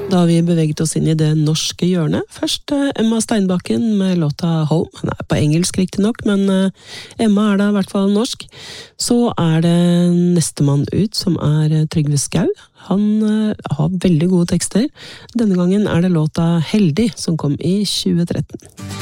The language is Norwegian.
Da har vi beveget oss inn i det norske hjørnet. Først Emma Steinbakken med låta Home. Han på engelsk riktig nok, men Emma da i hvert fall norsk. Så det nestemann ut, som Trygve Skau. Han har veldig gode tekster. Denne gangen det låta Heldig, som kom i 2013.